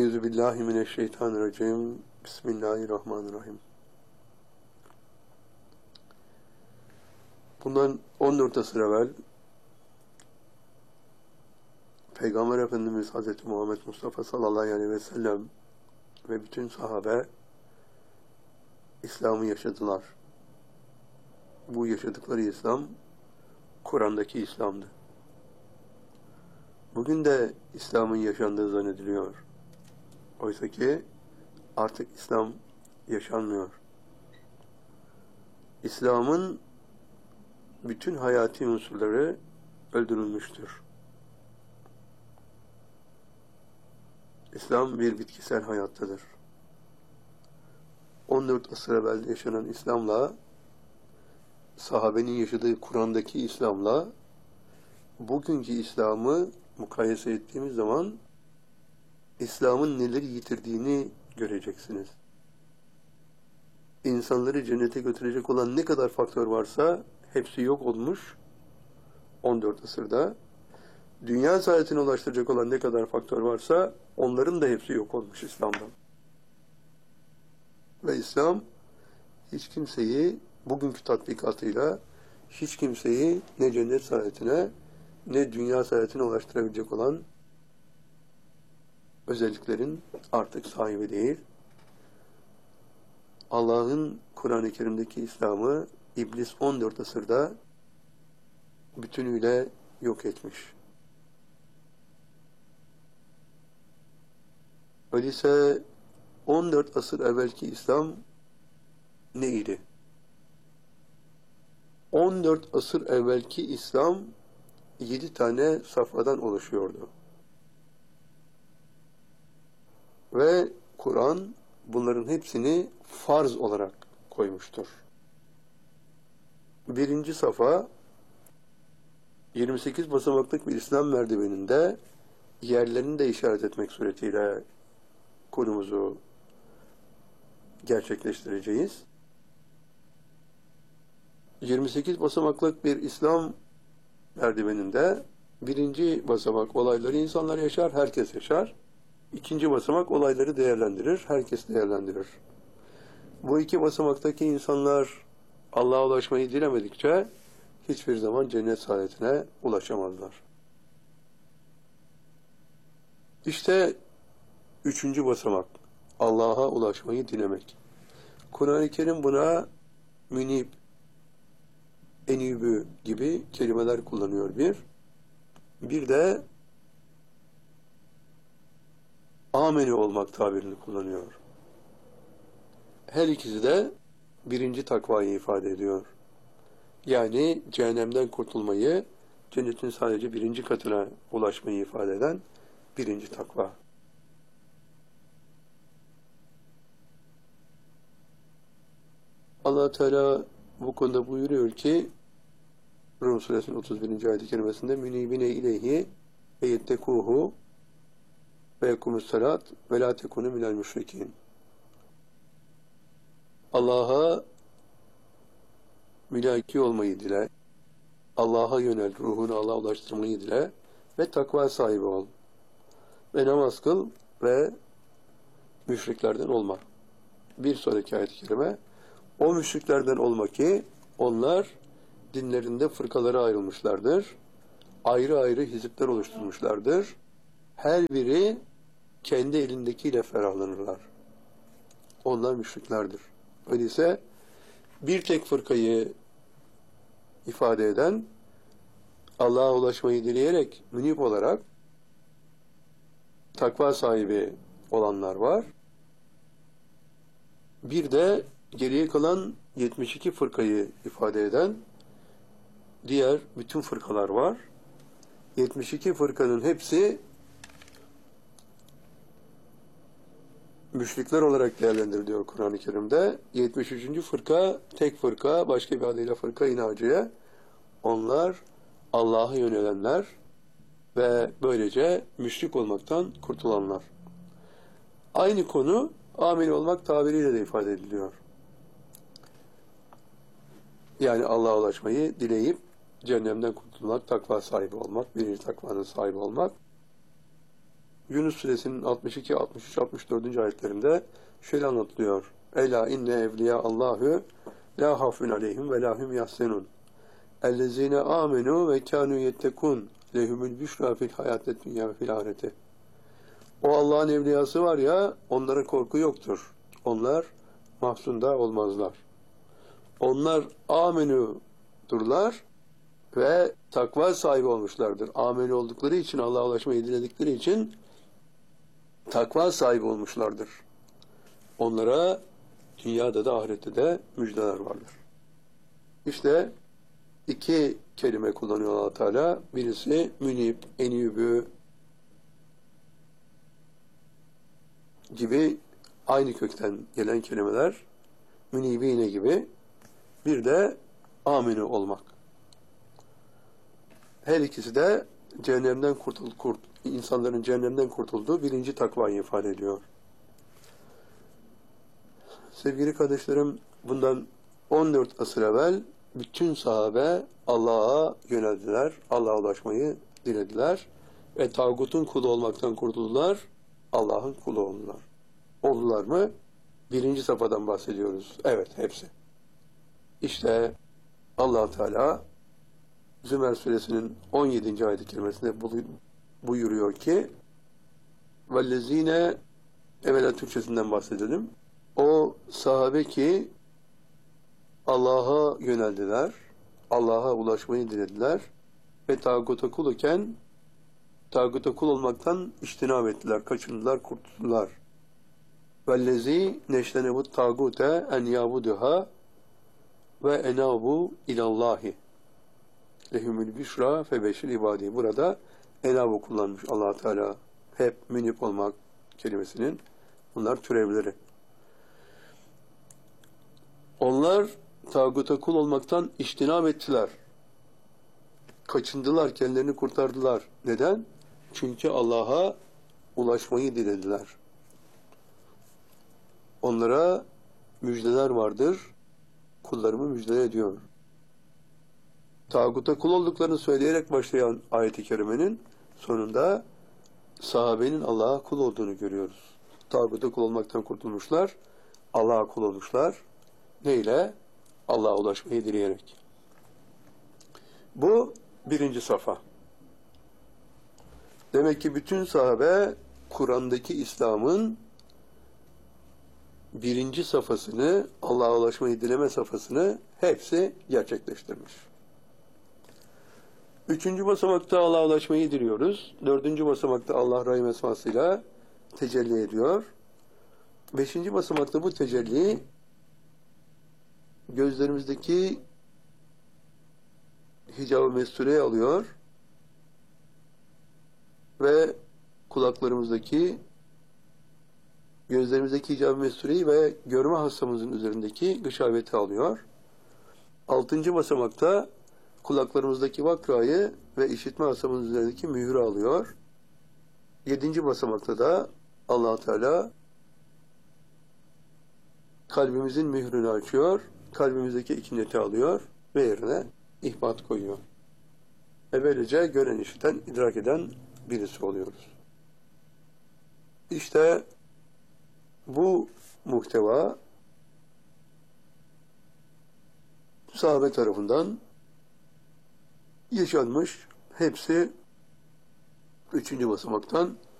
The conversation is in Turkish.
Euzubillahimineşşeytanirracim. Bismillahirrahmanirrahim. Bundan 14 asır evvel Peygamber Efendimiz Hazreti Muhammed Mustafa sallallahu aleyhi ve sellem ve bütün sahabe İslam'ı yaşadılar. Bu yaşadıkları İslam Kur'an'daki İslam'dı. Bugün de İslam'ın yaşandığı zannediliyor. Oysa ki artık İslam yaşanmıyor. İslam'ın bütün hayati unsurları öldürülmüştür. İslam bir bitkisel hayattadır. 14 asır evvel yaşanan İslam'la, sahabenin yaşadığı Kur'an'daki İslam'la bugünkü İslam'ı mukayese ettiğimiz zaman İslam'ın neleri yitirdiğini göreceksiniz. İnsanları cennete götürecek olan ne kadar faktör varsa hepsi yok olmuş 14 asırda. Dünya saadetine ulaştıracak olan ne kadar faktör varsa onların da hepsi yok olmuş İslam'dan. Ve İslam hiç kimseyi bugünkü tatbikatıyla hiç kimseyi ne cennet saadetine ne dünya saadetine ulaştırabilecek olan özelliklerin artık sahibi değil. Allah'ın Kur'an-ı Kerim'deki İslam'ı İblis 14 asırda bütünüyle yok etmiş. Öyleyse 14 asır evvelki İslam neydi? 14 asır evvelki İslam 7 tane safhadan oluşuyordu. Ve Kur'an bunların hepsini farz olarak koymuştur. Birinci safa 28 basamaklık bir İslam merdiveninde yerlerini de işaret etmek suretiyle konumuzu gerçekleştireceğiz. 28 basamaklık bir İslam merdiveninde birinci basamak olayları insanlar yaşar, herkes yaşar. İkinci basamak olayları değerlendirir, herkes değerlendirir. Bu iki basamaktaki insanlar Allah'a ulaşmayı dilemedikçe hiçbir zaman cennet saadetine ulaşamazlar. İşte üçüncü basamak, Allah'a ulaşmayı dilemek. Kur'an-ı Kerim buna münib, enibü gibi kelimeler kullanıyor bir. Bir de ameni olmak tabirini kullanıyor. Her ikisi de birinci takvayı ifade ediyor. Yani cehennemden kurtulmayı, cennetin sadece birinci katına ulaşmayı ifade eden birinci takva. Allah Teala bu konuda buyuruyor ki Rum Suresinin 31. ayet-i kerimesinde münibine ileyhi ve yettekuhu ve yekumus salat ve la tekunu minel müşrikin. Allah'a mülaki olmayı dile, Allah'a yönel, ruhunu Allah'a ulaştırmayı dile ve takva sahibi ol. Ve namaz kıl ve müşriklerden olma. Bir sonraki ayet-i kerime, o müşriklerden olma ki onlar dinlerinde fırkalara ayrılmışlardır. Ayrı ayrı hizipler oluşturmuşlardır. Her biri kendi elindekiyle ferahlanırlar. Onlar müşriklerdir. Öyleyse bir tek fırkayı ifade eden Allah'a ulaşmayı dileyerek münib olarak takva sahibi olanlar var. Bir de geriye kalan 72 fırkayı ifade eden diğer bütün fırkalar var. 72 fırkanın hepsi müşrikler olarak değerlendiriliyor Kur'an-ı Kerim'de. 73. fırka, tek fırka, başka bir adıyla fırka-i naciye. Onlar Allah'a yönelenler ve böylece müşrik olmaktan kurtulanlar. Aynı konu amel olmak tabiriyle de ifade ediliyor. Yani Allah'a ulaşmayı dileyip cehennemden kurtulmak, takva sahibi olmak, birinci takvanın sahibi olmak. Yunus suresinin 62, 63, 64. ayetlerinde şöyle anlatılıyor. Ela inne evliya Allahu la hafun aleyhim ve lahum yahsenun. Ellezine amenu ve kanu yettekun lehumul büşra fil hayatet dünya ve fil ahireti. O Allah'ın evliyası var ya, onlara korku yoktur. Onlar mahzunda olmazlar. Onlar amenudurlar ve takva sahibi olmuşlardır. Ameli oldukları için, Allah'a ulaşmayı diledikleri için takva sahibi olmuşlardır. Onlara dünyada da ahirette de müjdeler vardır. İşte iki kelime kullanıyor Allah Teala. Birisi münib, enibü gibi aynı kökten gelen kelimeler. Münibine gibi. Bir de aminu olmak. Her ikisi de cehennemden insanların cehennemden kurtulduğu birinci takvayı ifade ediyor. Sevgili kardeşlerim, bundan 14 asır evvel bütün sahabe Allah'a yöneldiler, Allah'a ulaşmayı dilediler ve tağutun kulu olmaktan kurtuldular, Allah'ın kulu oldular. Oldular mı? Birinci safhadan bahsediyoruz. Evet, hepsi. İşte Allah Teala Zümer suresinin 17. ayet-i kerimesinde buyuruyor ki vellezine, evvela Türkçesinden bahsedelim. O sahabe ki Allah'a yöneldiler, Allah'a ulaşmayı dilediler ve tağuta kul iken tağuta kul olmaktan içtinab ettiler, kaçındılar, kurtuldular. Vellezî neştenebut tağute en yabuduha ve enabu ilallahi lehumül büşra febeşir ibadi. Burada enabu kullanmış Allah Teala. Hep münip olmak kelimesinin bunlar türevleri. Onlar tağuta kul olmaktan içtinab ettiler. Kaçındılar, kendilerini kurtardılar. Neden? Çünkü Allah'a ulaşmayı dilediler. Onlara müjdeler vardır. Kullarımı müjde ediyor. Tağuta kul olduklarını söyleyerek başlayan ayet-i kerimenin sonunda sahabenin Allah'a kul olduğunu görüyoruz. Tağuta kul olmaktan kurtulmuşlar. Allah'a kul olmuşlar. Neyle? Allah'a ulaşmayı dileyerek. Bu birinci safa. Demek ki bütün sahabe Kur'an'daki İslam'ın birinci safhasını, Allah'a ulaşmayı dileme safhasını hepsi gerçekleştirmiş. Üçüncü basamakta Allah'a ulaşmayı diliyoruz. Dördüncü basamakta Allah Rahim esmasıyla tecelli ediyor. Beşinci basamakta bu tecelli gözlerimizdeki hicab-ı mestureyi alıyor ve gözlerimizdeki hicab-ı mestureyi ve görme hastamızın üzerindeki gışaveti alıyor. Altıncı basamakta kulaklarımızdaki vakrayı ve işitme hastamızın üzerindeki mührü alıyor. Yedinci basamakta da Allah Teala kalbimizin mührünü açıyor, kalbimizdeki ikinci alıyor ve yerine ihbat koyuyor. Böylece gören, işiten, idrak eden birisi oluyoruz. İşte bu muhteva sahabe tarafından yaşanmış, hepsi üçüncü basamaktan